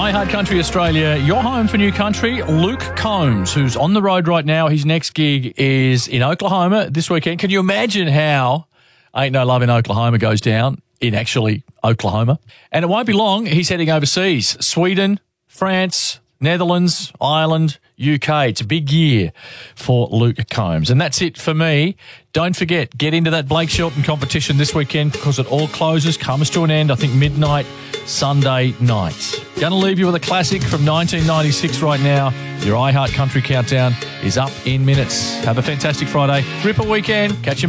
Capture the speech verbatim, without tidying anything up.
iHeart Country Australia, your home for new country. Luke Combs, who's on the road right now. His next gig is in Oklahoma this weekend. Can you imagine how Ain't No Love in Oklahoma goes down in actually Oklahoma? And it won't be long. He's heading overseas. Sweden, France, Netherlands, Ireland, U K. It's a big year for Luke Combs. And that's it for me. Don't forget, get into that Blake Shelton competition this weekend because it all closes, comes to an end, I think, midnight Sunday night. Going to leave you with a classic from nineteen ninety-six right now. Your iHeart Country Countdown is up in minutes. Have a fantastic Friday. Ripper weekend. Catch you